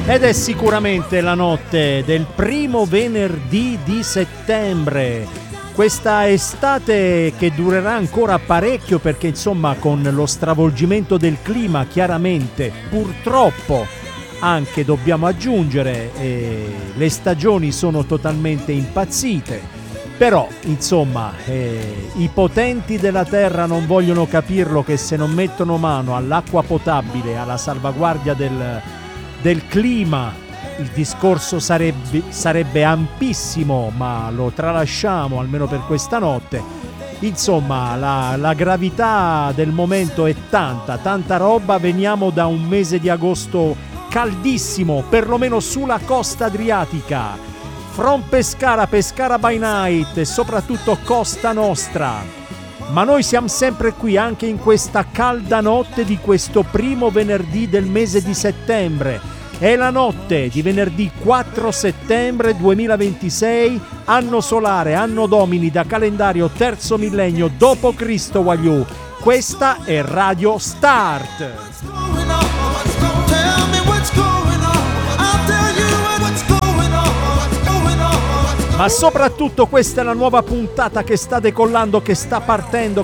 Ed è sicuramente la notte del primo venerdì di settembre. Questa estate che durerà ancora parecchio perché insomma con lo stravolgimento del clima chiaramente purtroppo anche dobbiamo aggiungere le stagioni sono totalmente impazzite, però insomma i potenti della terra non vogliono capirlo che se non mettono mano all'acqua potabile, alla salvaguardia del clima, il discorso sarebbe ampissimo, ma lo tralasciamo almeno per questa notte. Insomma, la gravità del momento è tanta roba. Veniamo da un mese di agosto caldissimo, perlomeno sulla costa adriatica, from Pescara by night e soprattutto Costa Nostra. Ma noi siamo sempre qui anche in questa calda notte di questo primo venerdì del mese di settembre. È la notte di venerdì 4 settembre 2026, anno solare, anno domini da calendario terzo millennio dopo Cristo Wagyu. Questa è Radio Start. Ma soprattutto questa è la nuova puntata che sta decollando, che sta partendo,